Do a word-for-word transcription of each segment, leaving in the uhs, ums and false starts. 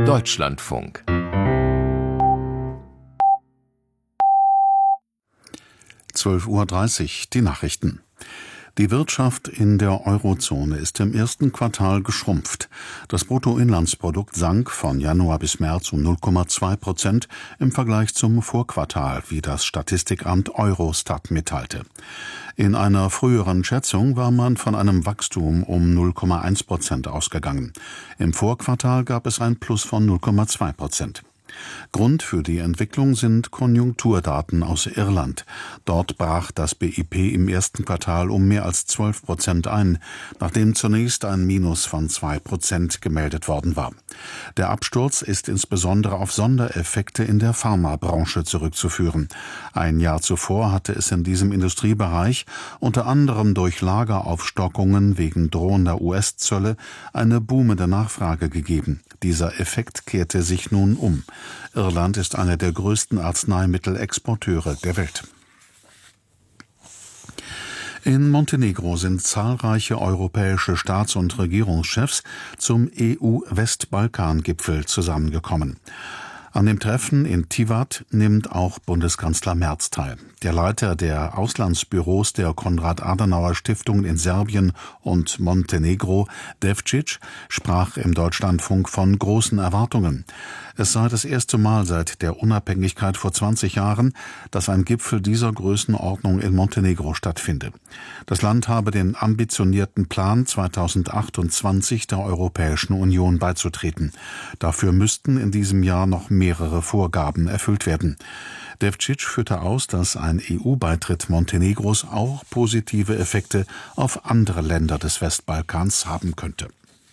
Deutschlandfunk. zwölf Uhr dreißig, die Nachrichten. Die Wirtschaft in der Eurozone ist im ersten Quartal geschrumpft. Das Bruttoinlandsprodukt sank von Januar bis März um null Komma zwei Prozent im Vergleich zum Vorquartal, wie das Statistikamt Eurostat mitteilte. In einer früheren Schätzung war man von einem Wachstum um null Komma eins Prozent ausgegangen. Im Vorquartal gab es ein Plus von null Komma zwei Prozent. Grund für die Entwicklung sind Konjunkturdaten aus Irland. Dort brach das B I P im ersten Quartal um mehr als zwölf Prozent ein, nachdem zunächst ein Minus von zwei Prozent gemeldet worden war. Der Absturz ist insbesondere auf Sondereffekte in der Pharmabranche zurückzuführen. Ein Jahr zuvor hatte es in diesem Industriebereich unter anderem durch Lageraufstockungen wegen drohender U S-Zölle eine boomende Nachfrage gegeben. Dieser Effekt kehrte sich nun um. Irland ist einer der größten Arzneimittelexporteure der Welt. In Montenegro sind zahlreiche europäische Staats- und Regierungschefs zum E U-Westbalkan-Gipfel zusammengekommen. An dem Treffen in Tivat nimmt auch Bundeskanzler Merz teil. Der Leiter der Auslandsbüros der Konrad-Adenauer-Stiftung in Serbien und Montenegro, Devčić, sprach im Deutschlandfunk von großen Erwartungen. Es sei das erste Mal seit der Unabhängigkeit vor zwanzig Jahren, dass ein Gipfel dieser Größenordnung in Montenegro stattfinde. Das Land habe den ambitionierten Plan, zweitausendachtundzwanzig der Europäischen Union beizutreten. Dafür müssten in diesem Jahr noch mehrere Vorgaben erfüllt werden. Devčić führte aus, dass ein E U-Beitritt Montenegros auch positive Effekte auf andere Länder des Westbalkans haben könnte.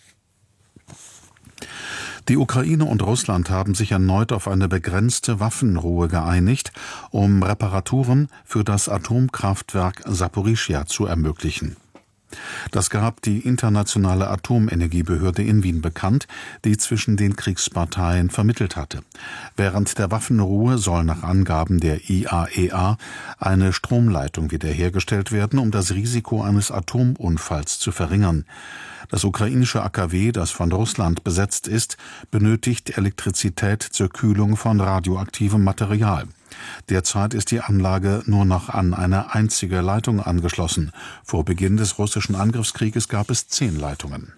Die Ukraine und Russland haben sich erneut auf eine begrenzte Waffenruhe geeinigt, um Reparaturen für das Atomkraftwerk Saporischschja zu ermöglichen. Das gab die Internationale Atomenergiebehörde in Wien bekannt, die zwischen den Kriegsparteien vermittelt hatte. Während der Waffenruhe soll nach Angaben der I A E A eine Stromleitung wiederhergestellt werden, um das Risiko eines Atomunfalls zu verringern. Das ukrainische A K W, das von Russland besetzt ist, benötigt Elektrizität zur Kühlung von radioaktivem Material. Derzeit ist die Anlage nur noch an eine einzige Leitung angeschlossen. Vor Beginn des russischen Angriffskrieges gab es zehn Leitungen.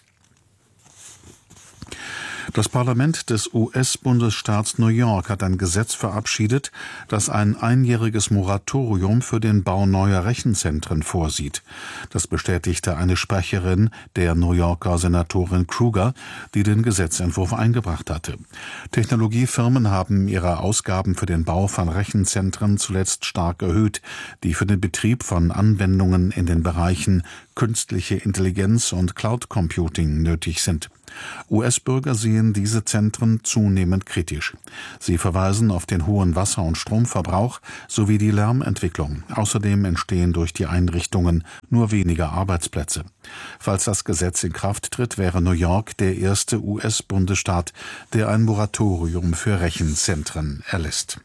Das Parlament des U S-Bundesstaats New York hat ein Gesetz verabschiedet, das ein einjähriges Moratorium für den Bau neuer Rechenzentren vorsieht. Das bestätigte eine Sprecherin der New Yorker Senatorin Kruger, die den Gesetzentwurf eingebracht hatte. Technologiefirmen haben ihre Ausgaben für den Bau von Rechenzentren zuletzt stark erhöht, die für den Betrieb von Anwendungen in den Bereichen künstliche Intelligenz und Cloud Computing nötig sind. U S-Bürger sehen diese Zentren zunehmend kritisch. Sie verweisen auf den hohen Wasser- und Stromverbrauch sowie die Lärmentwicklung. Außerdem entstehen durch die Einrichtungen nur weniger Arbeitsplätze. Falls das Gesetz in Kraft tritt, wäre New York der erste U S-Bundesstaat, der ein Moratorium für Rechenzentren erlässt.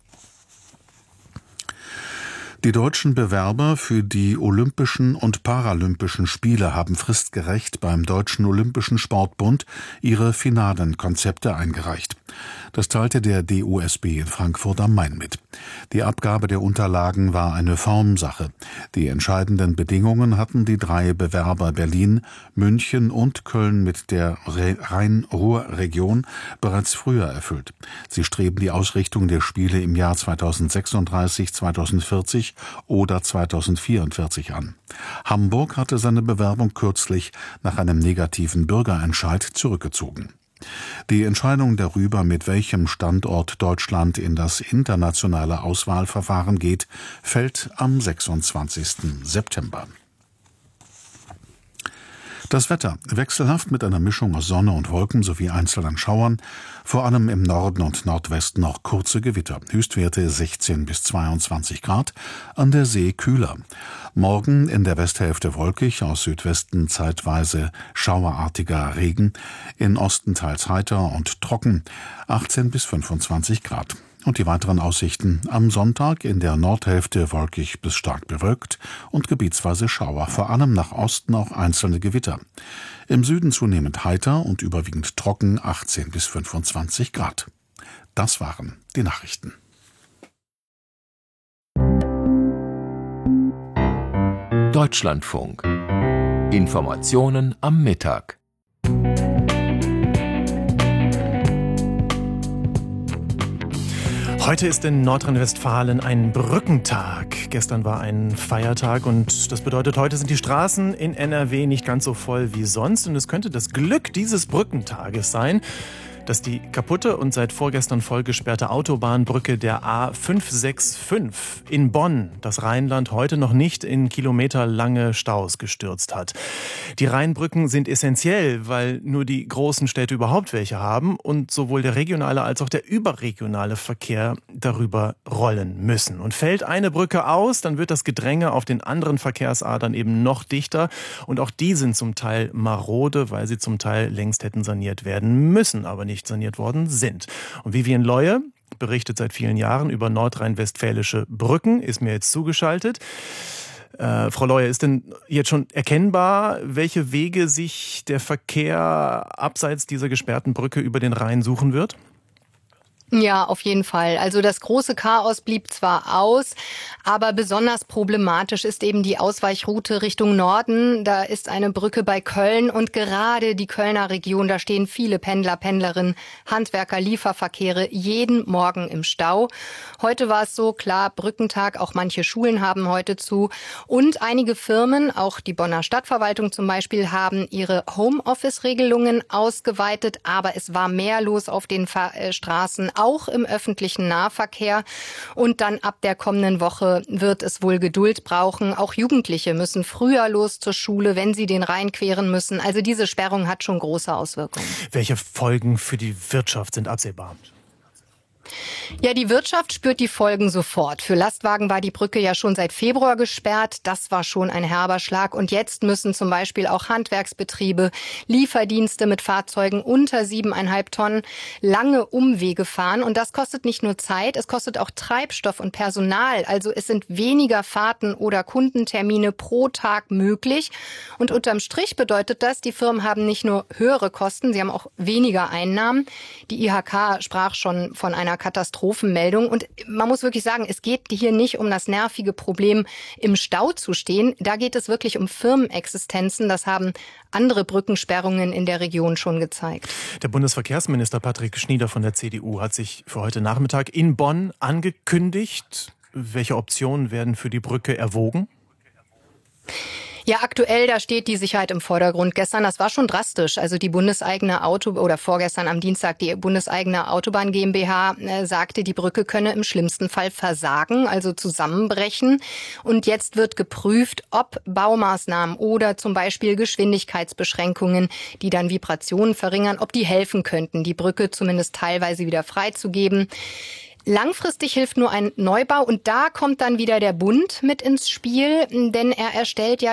Die deutschen Bewerber für die Olympischen und Paralympischen Spiele haben fristgerecht beim Deutschen Olympischen Sportbund ihre finalen Konzepte eingereicht. Das teilte der D O S B in Frankfurt am Main mit. Die Abgabe der Unterlagen war eine Formsache. Die entscheidenden Bedingungen hatten die drei Bewerber Berlin, München und Köln mit der Rhein-Ruhr-Region bereits früher erfüllt. Sie streben die Ausrichtung der Spiele im Jahr zweitausendsechsunddreißig, zweitausendvierzig oder zweitausendvierundvierzig an. Hamburg hatte seine Bewerbung kürzlich nach einem negativen Bürgerentscheid zurückgezogen. Die Entscheidung darüber, mit welchem Standort Deutschland in das internationale Auswahlverfahren geht, fällt am sechsundzwanzigsten September. Das Wetter wechselhaft mit einer Mischung aus Sonne und Wolken sowie einzelnen Schauern, vor allem im Norden und Nordwesten noch kurze Gewitter. Höchstwerte sechzehn bis zweiundzwanzig Grad, an der See kühler. Morgen in der Westhälfte wolkig, aus Südwesten zeitweise schauerartiger Regen, in Osten teils heiter und trocken, achtzehn bis fünfundzwanzig Grad. Und die weiteren Aussichten: Am Sonntag in der Nordhälfte wolkig bis stark bewölkt und gebietsweise Schauer, vor allem nach Osten auch einzelne Gewitter. Im Süden zunehmend heiter und überwiegend trocken, achtzehn bis fünfundzwanzig Grad. Das waren die Nachrichten. Deutschlandfunk. Informationen am Mittag. Heute ist in Nordrhein-Westfalen ein Brückentag. Gestern war ein Feiertag und das bedeutet, heute sind die Straßen in N R W nicht ganz so voll wie sonst. Und es könnte das Glück dieses Brückentages sein, dass die kaputte und seit vorgestern voll gesperrte Autobahnbrücke der A fünf sechs fünf in Bonn das Rheinland heute noch nicht in kilometerlange Staus gestürzt hat. Die Rheinbrücken sind essentiell, weil nur die großen Städte überhaupt welche haben und sowohl der regionale als auch der überregionale Verkehr darüber rollen müssen. Und fällt eine Brücke aus, dann wird das Gedränge auf den anderen Verkehrsadern eben noch dichter. Und auch die sind zum Teil marode, weil sie zum Teil längst hätten saniert werden müssen, aber nicht saniert worden sind. Und Vivian Leue berichtet seit vielen Jahren über nordrhein-westfälische Brücken, ist mir jetzt zugeschaltet. Äh, Frau Leue, ist denn jetzt schon erkennbar, welche Wege sich der Verkehr abseits dieser gesperrten Brücke über den Rhein suchen wird? Ja, auf jeden Fall. Also das große Chaos blieb zwar aus, aber besonders problematisch ist eben die Ausweichroute Richtung Norden. Da ist eine Brücke bei Köln und gerade die Kölner Region, da stehen viele Pendler, Pendlerinnen, Handwerker, Lieferverkehre jeden Morgen im Stau. Heute war es so, klar, Brückentag, auch manche Schulen haben heute zu und einige Firmen, auch die Bonner Stadtverwaltung zum Beispiel, haben ihre Homeoffice-Regelungen ausgeweitet, aber es war mehr los auf den Fa- äh, Straßen, auch im öffentlichen Nahverkehr. Und dann ab der kommenden Woche wird es wohl Geduld brauchen. Auch Jugendliche müssen früher los zur Schule, wenn sie den Rhein queren müssen. Also diese Sperrung hat schon große Auswirkungen. Welche Folgen für die Wirtschaft sind absehbar? Ja, die Wirtschaft spürt die Folgen sofort. Für Lastwagen war die Brücke ja schon seit Februar gesperrt. Das war schon ein herber Schlag. Und jetzt müssen zum Beispiel auch Handwerksbetriebe, Lieferdienste mit Fahrzeugen unter siebeneinhalb Tonnen lange Umwege fahren. Und das kostet nicht nur Zeit, es kostet auch Treibstoff und Personal. Also es sind weniger Fahrten oder Kundentermine pro Tag möglich. Und unterm Strich bedeutet das, die Firmen haben nicht nur höhere Kosten, sie haben auch weniger Einnahmen. Die I H K sprach schon von einer Katastrophenmeldung. Und man muss wirklich sagen, es geht hier nicht um das nervige Problem, im Stau zu stehen. Da geht es wirklich um Firmenexistenzen. Das haben andere Brückensperrungen in der Region schon gezeigt. Der Bundesverkehrsminister Patrick Schnieder von der C D U hat sich für heute Nachmittag in Bonn angekündigt. Welche Optionen werden für die Brücke erwogen? Ja, aktuell, da steht die Sicherheit im Vordergrund. Gestern, das war schon drastisch. Also die bundeseigene Auto, oder vorgestern am Dienstag, die bundeseigene Autobahn GmbH äh, sagte, die Brücke könne im schlimmsten Fall versagen, also zusammenbrechen. Und jetzt wird geprüft, ob Baumaßnahmen oder zum Beispiel Geschwindigkeitsbeschränkungen, die dann Vibrationen verringern, ob die helfen könnten, die Brücke zumindest teilweise wieder freizugeben. Langfristig hilft nur ein Neubau und da kommt dann wieder der Bund mit ins Spiel, denn er erstellt ja